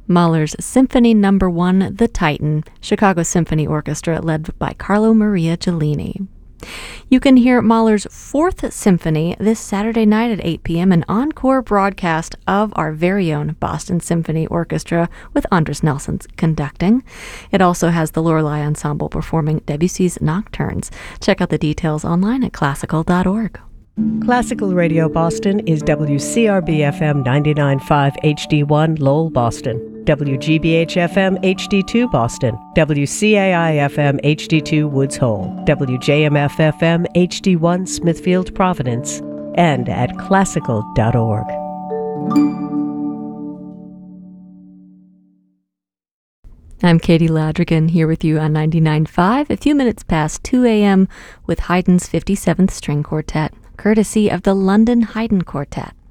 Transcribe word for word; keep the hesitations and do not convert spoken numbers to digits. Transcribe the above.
Mahler's Symphony Number One, The Titan, Chicago Symphony Orchestra, led by Carlo Maria Gelini. You can hear Mahler's Fourth Symphony this Saturday night at eight p.m., an encore broadcast of our very own Boston Symphony Orchestra with Andres Nelson conducting. It also has the Lorelei Ensemble performing Debussy's Nocturnes. Check out the details online at classical dot org. Classical Radio Boston is W C R B F M ninety-nine point five H D one Lowell, Boston, W G B H F M H D two Boston, W C A I F M H D two Woods Hole, W J M F F M H D one Smithfield, Providence, and at classical dot org. I'm Katie Ladrigan here with you on ninety-nine point five, a few minutes past two a.m. with Haydn's fifty-seventh String Quartet, courtesy of the London Haydn Quartet.